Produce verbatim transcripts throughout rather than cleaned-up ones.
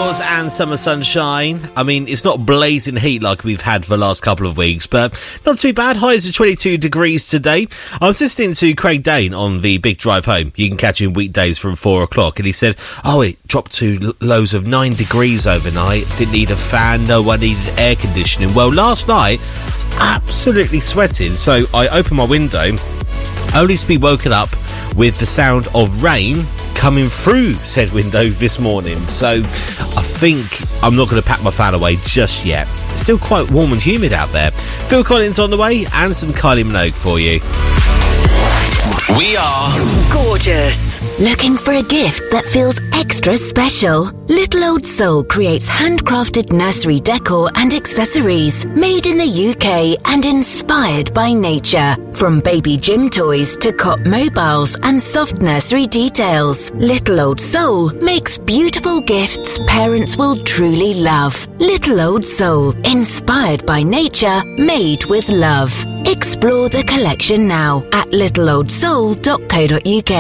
clouds and summer sunshine. I mean, it's not blazing heat like we've had for the last couple of weeks, but not too bad. Highs of twenty-two degrees today. I was listening to Craig Dane on the Big Drive Home. You can catch him weekdays from four o'clock, and he said, oh, it dropped to lows of nine degrees overnight. Didn't need a fan, no one needed air conditioning. Well, last night, absolutely sweating, so I opened my window, only to be woken up with the sound of rain coming through said window this morning. So I think I'm not going to pack my fan away just yet. It's still quite warm and humid out there. Phil Collins on the way and some Kylie Minogue for you. We are gorgeous. Looking for a gift that feels extra special? Little Old Soul creates handcrafted nursery decor and accessories made in the U K and inspired by nature. From baby gym toys to cot mobiles and soft nursery details, Little Old Soul makes beautiful gifts parents will truly love. Little Old Soul, inspired by nature, made with love. Explore the collection now at little old soul dot co dot uk.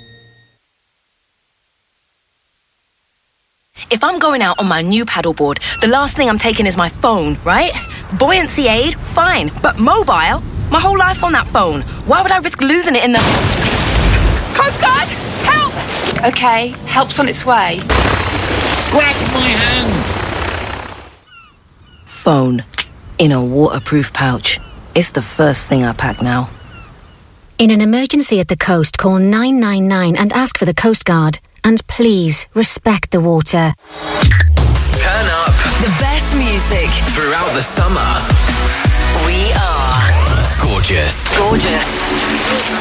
If I'm going out on my new paddleboard, the last thing I'm taking is my phone, right? Buoyancy aid, fine. But mobile? My whole life's on that phone. Why would I risk losing it in the... Coast Guard! Help! Okay, help's on its way. Grab my hand! Phone. In a waterproof pouch. It's the first thing I pack now. In an emergency at the coast, call nine nine nine and ask for the Coast Guard. And please, respect the water. Turn up The best music. throughout the summer. We are Gorgeous. gorgeous.